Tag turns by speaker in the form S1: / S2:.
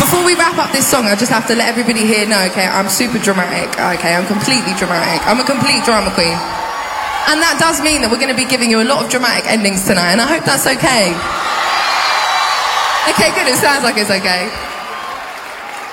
S1: Before we wrap up this song, I just have to let everybody here know, okay, I'm super dramatic. Okay, I'm completely dramatic. I'm a complete drama queen. And that does mean that we're going to be giving you a lot of dramatic endings tonight, and I hope that's okay. Okay, good, it sounds like it's okay.